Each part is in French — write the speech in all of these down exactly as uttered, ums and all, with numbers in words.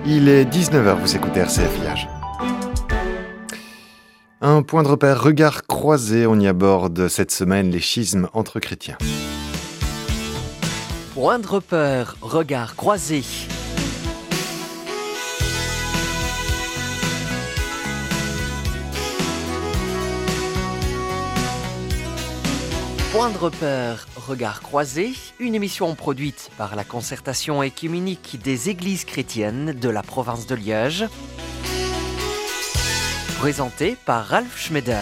Il est dix-neuf heures, vous écoutez R C F Village. Un point de repère, regard croisé, on y aborde cette semaine les schismes entre chrétiens. Point de repère, regard croisé. Point de repère, regard croisé, une émission produite par la concertation œcuménique des églises chrétiennes de la province de Liège, présentée par Ralph Schmeder.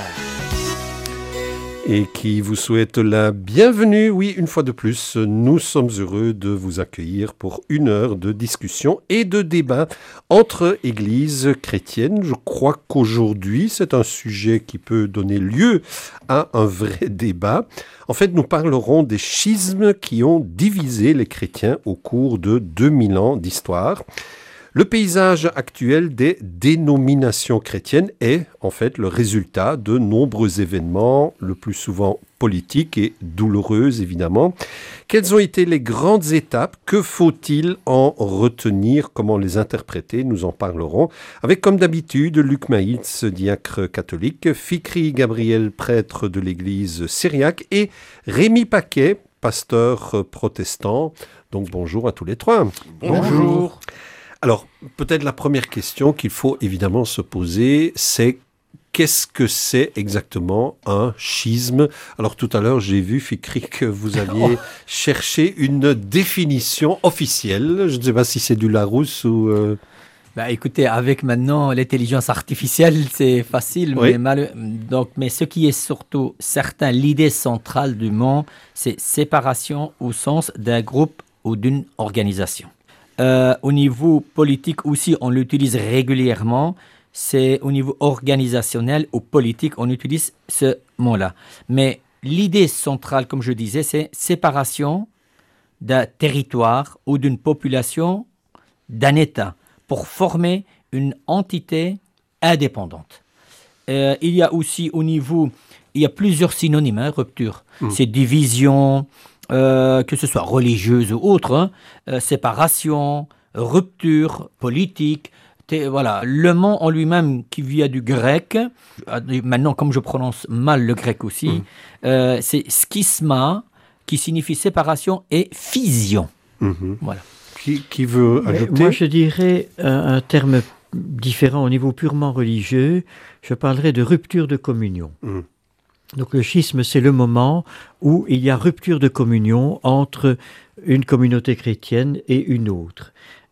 Et qui vous souhaite la bienvenue. Oui, une fois de plus, nous sommes heureux de vous accueillir pour une heure de discussion et de débat entre églises chrétiennes. Je crois qu'aujourd'hui, c'est un sujet qui peut donner lieu à un vrai débat. En fait, nous parlerons des schismes qui ont divisé les chrétiens au cours de deux mille ans d'histoire. Le paysage actuel des dénominations chrétiennes est en fait le résultat de nombreux événements, le plus souvent politiques et douloureux évidemment. Quelles ont été les grandes étapes? Que faut-il en retenir? Comment les interpréter? Nous en parlerons avec, comme d'habitude, Luc Maïtz, diacre catholique, Fikri Gabriel, prêtre de l'église syriaque, et Rémi Paquet, pasteur protestant. Donc bonjour à tous les trois. Bonjour. Bonjour. Alors, peut-être la première question qu'il faut évidemment se poser, c'est qu'est-ce que c'est exactement un schisme? Alors, tout à l'heure, j'ai vu, Fikri, que vous aviez oh. cherché une définition officielle. Je ne sais pas si c'est du Larousse ou... Euh... Bah, écoutez, avec maintenant l'intelligence artificielle, c'est facile. Oui. Mais, mal... Donc, mais ce qui est surtout certain, l'idée centrale du mot, c'est séparation au sens d'un groupe ou d'une organisation. Euh, au niveau politique aussi, on l'utilise régulièrement. C'est au niveau organisationnel ou politique, on utilise ce mot-là. Mais l'idée centrale, comme je disais, c'est séparation d'un territoire ou d'une population d'un État pour former une entité indépendante. Euh, il y a aussi au niveau, il y a plusieurs synonymes, hein, rupture. Mmh. C'est division... Euh, que ce soit religieuse ou autre, hein, euh, séparation, rupture, politique, t- voilà. Le mot en lui-même qui vient du grec, maintenant comme je prononce mal le grec aussi, mmh. euh, c'est schisma, qui signifie séparation, et fission. Mmh. Voilà. Qui, qui veut ajouter? Moi je dirais un, un terme différent au niveau purement religieux, je parlerais de rupture de communion. Mmh. Donc le schisme, c'est le moment où il y a rupture de communion entre une communauté chrétienne et une autre.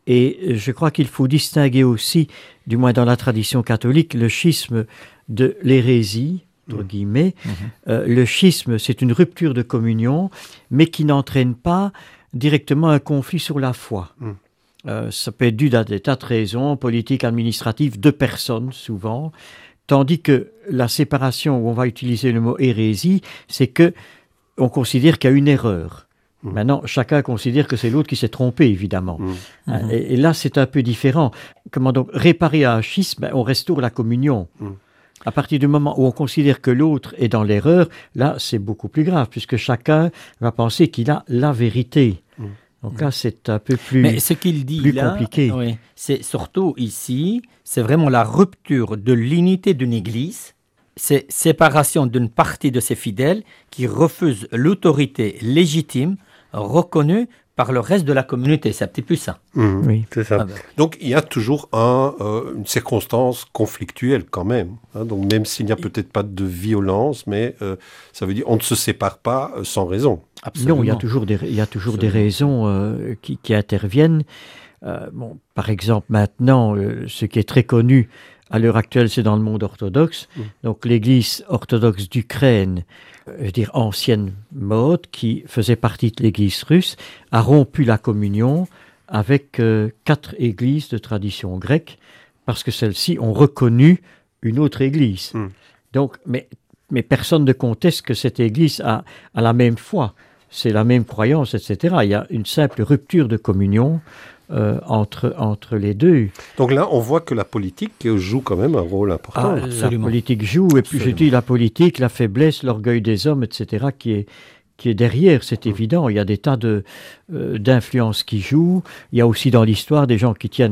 Et je crois qu'il faut distinguer aussi, du moins dans la tradition catholique, le schisme de l'hérésie, entre guillemets. Mmh. Euh, le schisme, c'est une rupture de communion, mais qui n'entraîne pas directement un conflit sur la foi. Mmh. Euh, ça peut être dû à des tas de raisons, politiques, administratives, de personnes souvent. Tandis que la séparation, où on va utiliser le mot hérésie, c'est que on considère qu'il y a une erreur. Mmh. Maintenant, chacun considère que c'est l'autre qui s'est trompé, évidemment. Mmh. Et, et là, c'est un peu différent. Comment donc réparer un schisme? Ben, on restaure la communion. Mmh. À partir du moment où on considère que l'autre est dans l'erreur, là, c'est beaucoup plus grave, puisque chacun va penser qu'il a la vérité. Mmh. Donc là, c'est un peu plus, Mais ce qu'il dit plus là, compliqué. Oui, c'est surtout ici, c'est vraiment la rupture de l'unité d'une église, c'est séparation d'une partie de ses fidèles qui refuse l'autorité légitime reconnue par le reste de la communauté. C'est un petit peu ça. Mmh, oui, c'est ça. Ah ben. Donc, il y a toujours un, euh, une circonstance conflictuelle quand même. Hein, donc, même s'il n'y a peut-être pas de violence, mais euh, ça veut dire qu'on ne se sépare pas euh, sans raison. Absolument. Non, il y a toujours des, il y a toujours des raisons euh, qui, qui interviennent. Euh, bon, par exemple, maintenant, euh, ce qui est très connu à l'heure actuelle, c'est dans le monde orthodoxe. Mmh. Donc, l'Église orthodoxe d'Ukraine, euh, je veux dire ancienne mode, qui faisait partie de l'Église russe, a rompu la communion avec euh, quatre églises de tradition grecque, parce que celles-ci ont reconnu une autre Église. Mmh. Donc, mais, mais personne ne conteste que cette Église a, a la même foi, c'est la même croyance, et cetera. Il y a une simple rupture de communion Euh, entre, entre les deux. Donc là, on voit que la politique joue quand même un rôle important. Ah, la politique joue, et puis je dis la politique, la faiblesse, l'orgueil des hommes, et cetera, qui est, qui est derrière, c'est évident. Il y a des tas de, euh, d'influences qui jouent. Il y a aussi dans l'histoire des gens qui tiennent, bon,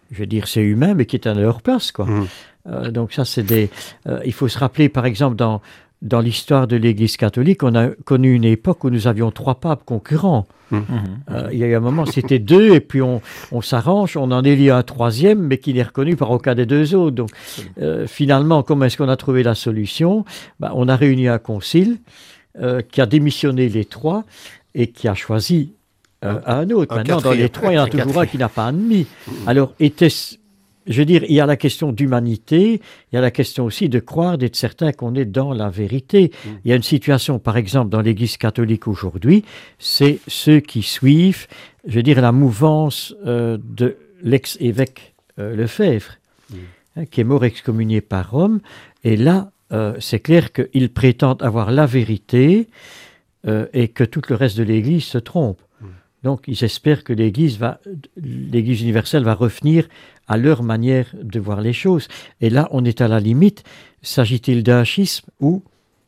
je veux dire, c'est humain, mais qui est à leur place, quoi. Mmh. Euh, donc ça, c'est des... Euh, il faut se rappeler, par exemple, dans, dans l'histoire de l'Église catholique, on a connu une époque où nous avions trois papes concurrents. Mmh. Euh, il y a eu un moment, c'était deux, et puis on, on s'arrange, on en élit un troisième, mais qui n'est reconnu par aucun des deux autres. Donc, euh, finalement, comment est-ce qu'on a trouvé la solution? Ben, on a réuni un concile euh, qui a démissionné les trois et qui a choisi euh, un autre. Un Maintenant, dans les trois, il y en a toujours quatrième. Un qui n'a pas admis. Mmh. Alors, était-ce... Je veux dire, il y a la question d'humanité, il y a la question aussi de croire, d'être certain qu'on est dans la vérité. Mmh. Il y a une situation, par exemple, dans l'Église catholique aujourd'hui, c'est ceux qui suivent, je veux dire, la mouvance euh, de l'ex-évêque euh, Lefebvre, mmh. hein, qui est mort excommunié par Rome. Et là, euh, c'est clair qu'ils prétendent avoir la vérité euh, et que tout le reste de l'Église se trompe. Mmh. Donc, ils espèrent que l'Église va, l'Église universelle va revenir à leur manière de voir les choses. Et là, on est à la limite. S'agit-il d'un schisme ou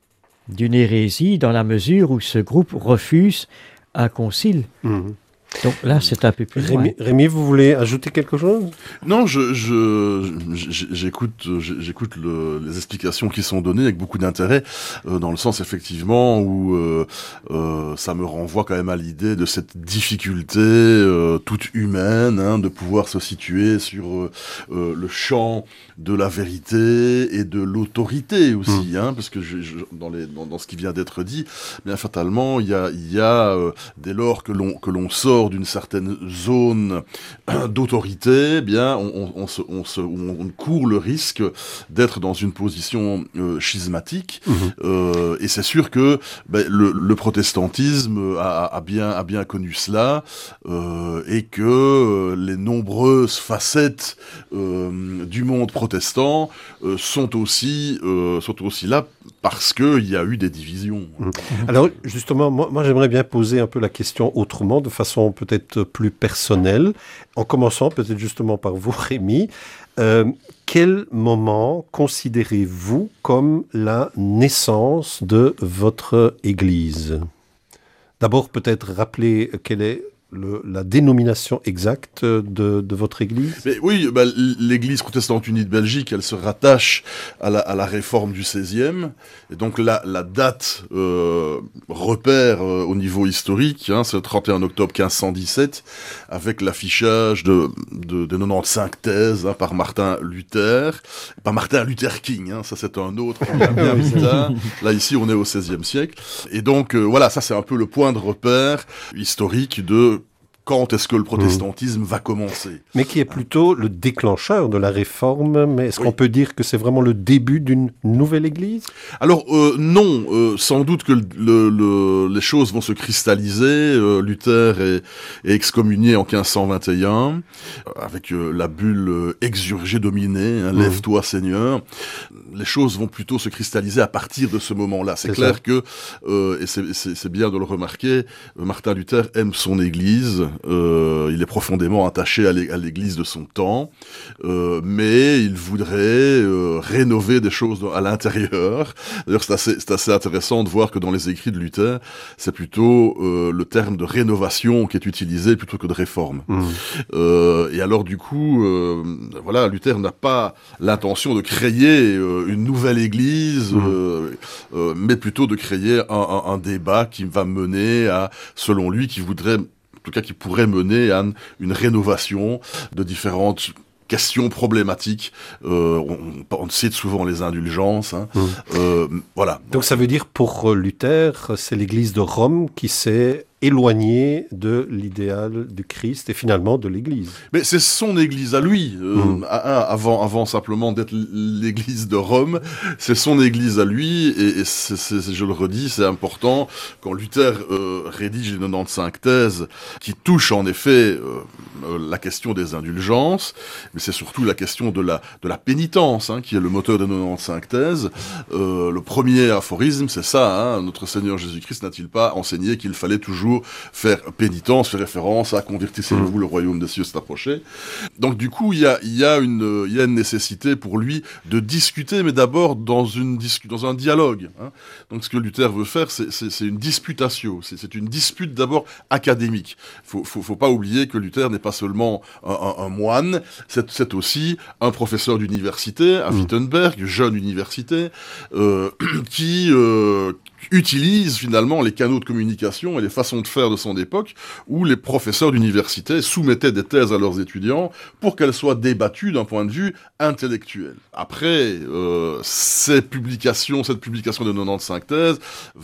d'une hérésie dans la mesure où ce groupe refuse un concile? Mmh. Donc là, c'est un peu plus Rémi, Rémi, vous voulez ajouter quelque chose? Non, je, je, j'écoute, j'écoute le, les explications qui sont données avec beaucoup d'intérêt, euh, dans le sens effectivement où euh, euh, ça me renvoie quand même à l'idée de cette difficulté euh, toute humaine, hein, de pouvoir se situer sur euh, euh, le champ de la vérité et de l'autorité aussi, mmh. hein, parce que je, je, dans, les, dans, dans ce qui vient d'être dit, bien fatalement, il y a, il y a euh, dès lors que l'on, que l'on sort d'une certaine zone d'autorité, eh bien, on, on, on, se, on, se, on court le risque d'être dans une position euh, schismatique. Mmh. Euh, et c'est sûr que ben, le, le protestantisme a, a, bien, a bien connu cela, euh, et que euh, les nombreuses facettes euh, du monde protestant euh, sont aussi, euh, sont aussi là parce qu'il y a eu des divisions. Mmh. Alors, justement, moi, moi, j'aimerais bien poser un peu la question autrement, de façon peut-être plus personnelle, en commençant peut-être justement par vous, Rémi. Euh, quel moment considérez-vous comme la naissance de votre Église? D'abord, peut-être rappeler quelle est Le, la dénomination exacte de, de votre église? Mais oui, bah, l'église protestante unie de Belgique, elle se rattache à la, à la réforme du seizième. Et donc la, la date euh, repère euh, au niveau historique, hein, c'est le trente et un octobre quinze cent dix-sept, avec l'affichage de, de, de quatre-vingt-quinze thèses hein, par Martin Luther. Pas Martin Luther King, hein, ça c'est un autre, bien, bien plus tard. Là ici on est au seizième siècle. Et donc euh, voilà, ça c'est un peu le point de repère historique de quand est-ce que le protestantisme mmh. va commencer. Mais qui est plutôt le déclencheur de la réforme, mais est-ce oui. qu'on peut dire que c'est vraiment le début d'une nouvelle église? Alors euh, non, euh, sans doute que le, le, le, les choses vont se cristalliser. Euh, Luther est, est excommunié en quinze cent vingt et un, avec euh, la bulle euh, exurgée dominée, hein, mmh. lève-toi Seigneur. Les choses vont plutôt se cristalliser à partir de ce moment-là. C'est, c'est clair ça. que, euh, et c'est, c'est, c'est bien de le remarquer, Martin Luther aime son église. Euh, il est profondément attaché à l'église de son temps, euh, mais il voudrait euh, rénover des choses à l'intérieur. D'ailleurs, c'est assez, c'est assez intéressant de voir que dans les écrits de Luther, c'est plutôt euh, le terme de rénovation qui est utilisé plutôt que de réforme. Mmh. Euh, et alors, du coup, euh, voilà, Luther n'a pas l'intention de créer euh, une nouvelle église, mmh. euh, euh, mais plutôt de créer un, un, un débat qui va mener à, selon lui, qui voudrait en tout cas qui pourrait mener à une rénovation de différentes questions problématiques. Euh, on, on cite souvent les indulgences. Hein. Mmh. Euh, voilà. Donc ça veut dire pour Luther, c'est l'Église de Rome qui s'est éloigné de l'idéal du Christ et finalement de l'Église. Mais c'est son Église à lui, euh, mmh. à, à, avant, avant simplement d'être l'Église de Rome, c'est son Église à lui, et, et c'est, c'est, je le redis, c'est important, quand Luther euh, rédige les quatre-vingt-quinze thèses, qui touchent en effet euh, la question des indulgences, mais c'est surtout la question de la, de la pénitence, hein, qui est le moteur des quatre-vingt-quinze thèses. Euh, le premier aphorisme, c'est ça, hein, notre Seigneur Jésus-Christ n'a-t-il pas enseigné qu'il fallait toujours toujours faire pénitence, faire référence à convertissez-vous, mmh. le royaume des cieux s'est approché. Donc du coup, il y a, il y a une, il y a une nécessité pour lui de discuter, mais d'abord dans une discu- dans un dialogue. Hein. Donc ce que Luther veut faire, c'est, c'est, c'est une disputatio, c'est, c'est une dispute d'abord académique. Faut, faut, faut pas oublier que Luther n'est pas seulement un, un, un moine, c'est, c'est aussi un professeur d'université à mmh. Wittenberg, jeune université, euh, qui euh, utilise finalement les canaux de communication et les façons de faire de son époque, où les professeurs d'université soumettaient des thèses à leurs étudiants pour qu'elles soient débattues d'un point de vue intellectuel. Après, euh, ces publications, cette publication de quatre-vingt-quinze thèses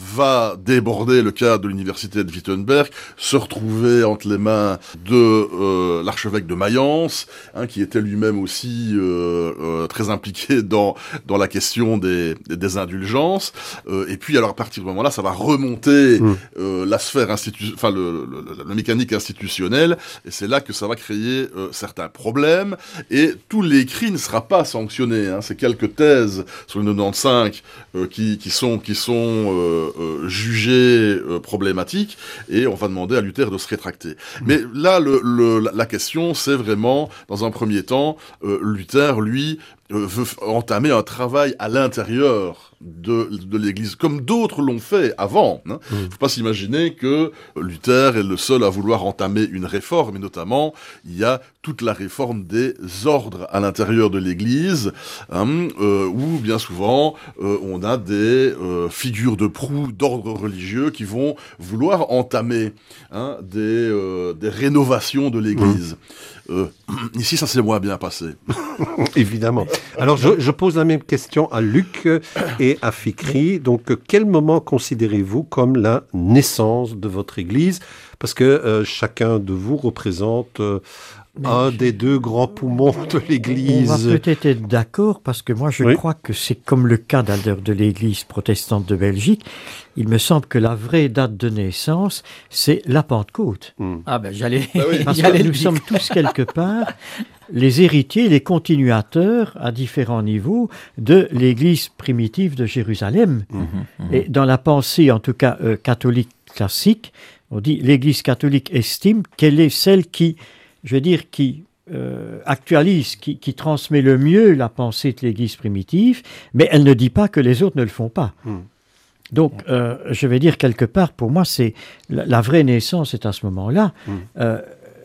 va déborder le cadre de l'université de Wittenberg, se retrouver entre les mains de euh, l'archevêque de Mayence, hein, qui était lui-même aussi euh, euh, très impliqué dans dans la question des des, des indulgences. Euh, et puis alors à partir de ce moment-là, ça va remonter mmh. euh, la sphère institu- enfin le, le, le, la mécanique institutionnelle, et c'est là que ça va créer euh, certains problèmes. Et tout l'écrit ne sera pas sanctionné. Hein. C'est quelques thèses sur les quatre-vingt-quinze euh, qui qui sont qui sont euh, euh, jugées euh, problématiques, et on va demander à Luther de se rétracter. Mmh. Mais là, le, le, la question, c'est vraiment, dans un premier temps, euh, Luther, lui, euh, veut entamer un travail à l'intérieur de, de l'Église, comme d'autres l'ont fait avant. Il hein. ne mmh. faut pas s'imaginer que Luther est le seul à vouloir entamer une réforme, et notamment, il y a toute la réforme des ordres à l'intérieur de l'Église, hein, euh, où bien souvent, euh, on a des euh, figures de proue d'ordre religieux qui vont vouloir entamer hein, des, euh, des rénovations de l'Église. Mmh. Euh, ici, ça s'est moins bien passé. Évidemment. Alors, je, je pose la même question à Luc et à Fikri. Donc, quel moment considérez-vous comme la naissance de votre Église ? Parce que euh, chacun de vous représente euh, un je... des deux grands poumons de l'Église. On va peut-être être d'accord, parce que moi, je oui. crois que c'est comme le cas d'ailleurs de l'Église protestante de Belgique. Il me semble que la vraie date de naissance, c'est la Pentecôte. Hmm. Ah ben, j'allais... Ben oui. Parce que nous sommes tous quelque part les héritiers, les continuateurs à différents niveaux de l'Église primitive de Jérusalem. Mmh, mmh. Et dans la pensée, en tout cas euh, catholique classique, on dit l'Église catholique estime qu'elle est celle qui, je veux dire, qui euh, actualise, qui, qui transmet le mieux la pensée de l'Église primitive, mais elle ne dit pas que les autres ne le font pas. Mmh. Donc, euh, je vais dire quelque part, pour moi, c'est la, la vraie naissance est à ce moment-là. Mmh. Euh,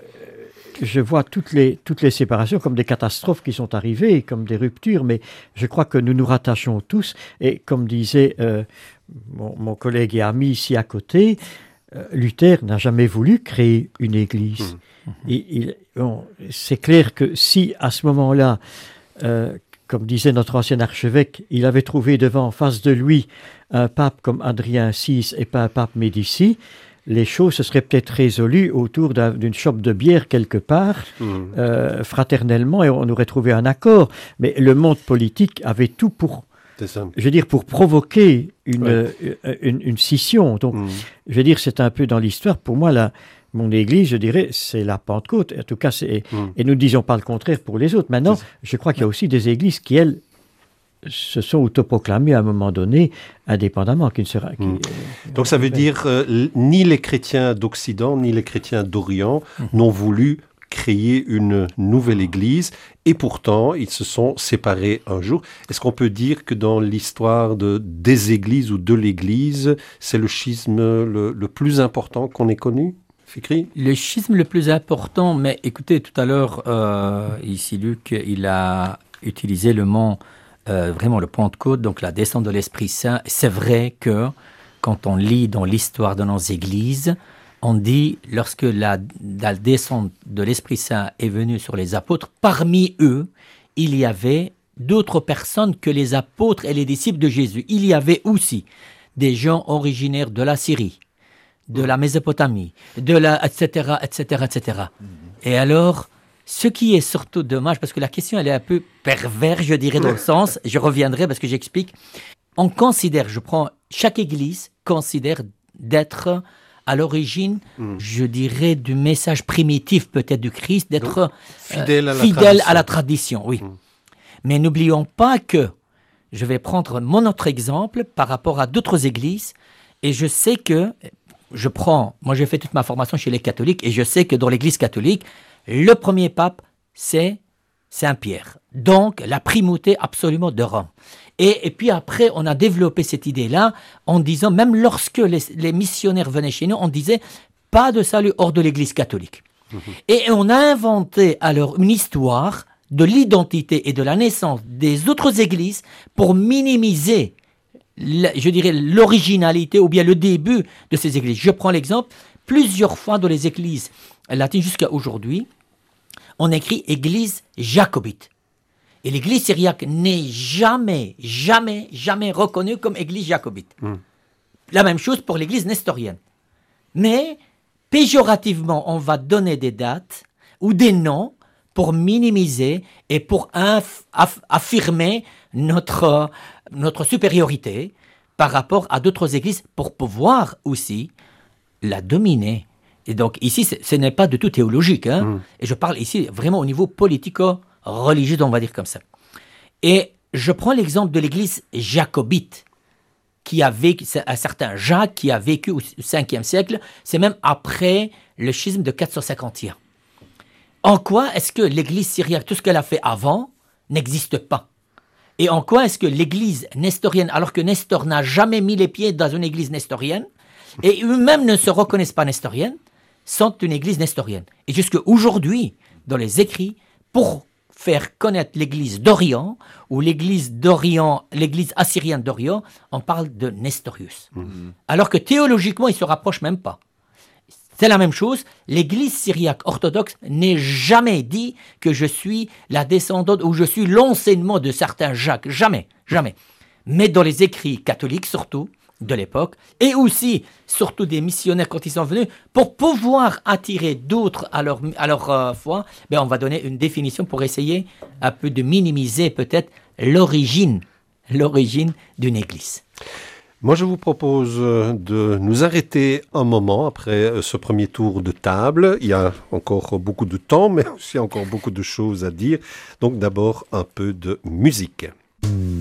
je vois toutes les, toutes les séparations comme des catastrophes qui sont arrivées, comme des ruptures, mais je crois que nous nous rattachons tous. Et comme disait euh, mon, mon collègue et ami ici à côté, euh, Luther n'a jamais voulu créer une église. Mmh. Et, il, bon, c'est clair que si, à ce moment-là, euh, comme disait notre ancien archevêque, il avait trouvé devant, en face de lui, un pape comme Adrien six et pas un pape Médicis, les choses se seraient peut-être résolues autour d'un, d'une chope de bière quelque part, mmh. euh, fraternellement, et on aurait trouvé un accord. Mais le monde politique avait tout pour, je veux dire, pour provoquer une, ouais. une, une, une scission. Donc, mmh. je veux dire, c'est un peu dans l'histoire. Pour moi, la, mon Église, je dirais, c'est la Pentecôte. En tout cas, c'est, mmh. et nous ne disons pas le contraire pour les autres. Maintenant, je crois qu'il y a aussi des églises qui, elles, se sont autoproclamés à un moment donné indépendamment. Qui ne sera, qui, mmh. euh, Donc ça veut dire euh, ni les chrétiens d'Occident ni les chrétiens d'Orient mmh. n'ont voulu créer une nouvelle église, et pourtant ils se sont séparés un jour. Est-ce qu'on peut dire que dans l'histoire de, des églises ou de l'église, c'est le schisme le, le plus important qu'on ait connu ? Fikri ? Le schisme le plus important, mais écoutez, tout à l'heure, euh, ici Luc, il a utilisé le mot Euh, vraiment le Pentecôte, donc la descente de l'Esprit Saint. C'est vrai que quand on lit dans l'histoire de nos églises, on dit lorsque la, la descente de l'Esprit Saint est venue sur les apôtres, parmi eux, il y avait d'autres personnes que les apôtres et les disciples de Jésus. Il y avait aussi des gens originaires de la Syrie, de la Mésopotamie, de la, et cetera, et cetera, et cetera. Et alors, ce qui est surtout dommage, parce que la question elle est un peu perverse, je dirais, dans le sens, je reviendrai parce que j'explique, on considère, je prends, chaque église considère d'être à l'origine, mm. je dirais, du message primitif peut-être du Christ, d'être Donc, fidèle, euh, à, la fidèle à la tradition. Oui. Mm. Mais n'oublions pas que, je vais prendre mon autre exemple par rapport à d'autres églises, et je sais que, je prends, moi j'ai fait toute ma formation chez les catholiques et je sais que dans l'Église catholique, le premier pape, c'est Saint-Pierre. Donc, la primauté absolument de Rome. Et, et puis après, on a développé cette idée-là en disant, même lorsque les, les missionnaires venaient chez nous, on disait, pas de salut hors de l'Église catholique. Mmh. Et on a inventé alors une histoire de l'identité et de la naissance des autres églises pour minimiser, la, je dirais, l'originalité ou bien le début de ces églises. Je prends l'exemple, plusieurs fois dans les églises latines jusqu'à aujourd'hui, on écrit église jacobite. Et l'église syriaque n'est jamais, jamais, jamais reconnue comme église jacobite. Mmh. La même chose pour l'église nestorienne. Mais, péjorativement, on va donner des dates ou des noms pour minimiser et pour inf- aff- affirmer notre, notre supériorité par rapport à d'autres églises pour pouvoir aussi la dominer. Et donc ici, ce n'est pas du tout théologique. Hein? Mmh. Et je parle ici vraiment au niveau politico-religieux, on va dire comme ça. Et je prends l'exemple de l'église jacobite, qui a vécu, un certain Jacques qui a vécu au cinquième siècle, c'est même après le schisme de quatre cent cinquante et un. En quoi est-ce que l'église syriaque, tout ce qu'elle a fait avant, n'existe pas? Et en quoi est-ce que l'église nestorienne, alors que Nestor n'a jamais mis les pieds dans une église nestorienne, et eux-mêmes ne se reconnaissent pas nestoriennes, sont une église nestorienne. Et jusqu'à aujourd'hui, dans les écrits, pour faire connaître l'église d'Orient, ou l'église d'Orient, l'église assyrienne d'Orient, on parle de Nestorius. Mmh. Alors que théologiquement, ils ne se rapprochent même pas. C'est la même chose, l'église syriaque orthodoxe n'est jamais dit que je suis la descendante ou je suis l'enseignement de certains Jacques. Jamais, jamais. Mais dans les écrits catholiques surtout, de l'époque, et aussi, surtout des missionnaires quand ils sont venus, pour pouvoir attirer d'autres à leur, à leur euh, foi, ben on va donner une définition pour essayer un peu de minimiser peut-être l'origine, l'origine d'une église. Moi, je vous propose de nous arrêter un moment après ce premier tour de table. Il y a encore beaucoup de temps, mais aussi encore beaucoup de choses à dire. Donc d'abord, un peu de musique. Mmh.